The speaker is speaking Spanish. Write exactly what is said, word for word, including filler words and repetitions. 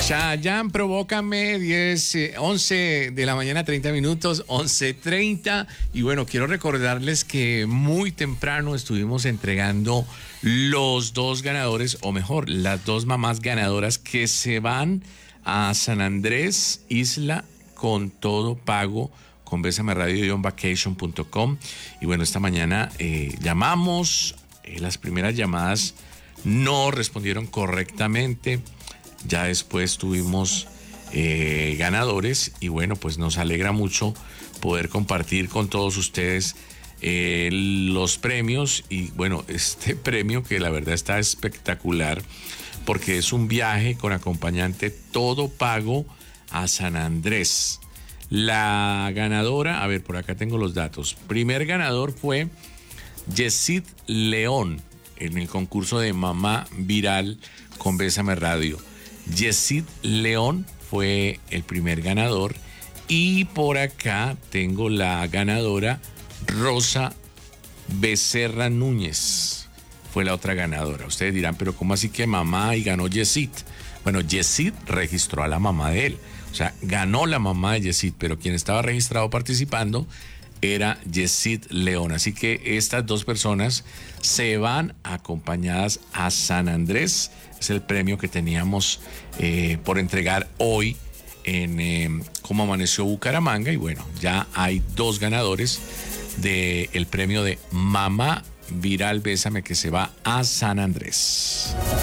Chayanne, provócame, diez, eh, once de la mañana, treinta minutos, once treinta. Y bueno, quiero recordarles que muy temprano estuvimos entregando los dos ganadores, o mejor, las dos mamás ganadoras que se van a San Andrés, Isla, con todo pago, con besame radio vacation punto com. Y bueno, esta mañana eh, llamamos, eh, las primeras llamadas no respondieron correctamente. Ya después tuvimos eh, ganadores y bueno, pues nos alegra mucho poder compartir con todos ustedes eh, los premios. Y bueno, este premio que la verdad está espectacular porque es un viaje con acompañante todo pago a San Andrés. La ganadora, a ver, por acá tengo los datos. Primer ganador fue Yesid León en el concurso de Mamá Viral con Bésame Radio. Yesid León fue el primer ganador y por acá tengo la ganadora Rosa Becerra Núñez, fue la otra ganadora. Ustedes dirán, pero ¿cómo así que mamá y ganó Yesid? Bueno, Yesid registró a la mamá de él, o sea, ganó la mamá de Yesid, pero quien estaba registrado participando era Yesid León. Así que estas dos personas se van acompañadas a San Andrés. Es el premio que teníamos eh, por entregar hoy en eh, Cómo Amaneció Bucaramanga. Y bueno, ya hay dos ganadores del premio de Mamá Viral Bésame que se va a San Andrés.